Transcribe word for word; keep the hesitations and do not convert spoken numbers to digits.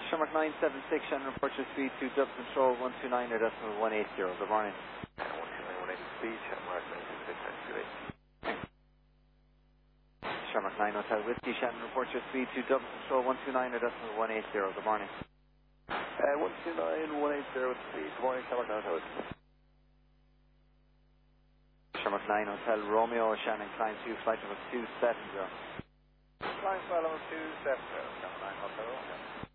Shamrock nine seven six, Shannon, report your speed to Dublin Control one two nine or decimal one eight zero. Good morning. Uh, one two nine one eight speed, Shamrock nine seven six, nine two eight. Shamrock nine Hotel Whiskey, Shannon, report your speed to Dublin Control one two nine or decimal one eight zero. Good morning. Uh, one two nine one eight zero speed. Good morning, Shamrock nine Hotel. Shamrock nine Hotel Romeo, Shannon, climb two, flight number two seven zero. Flying fellow two seven zero, Shamrock nine Hotel.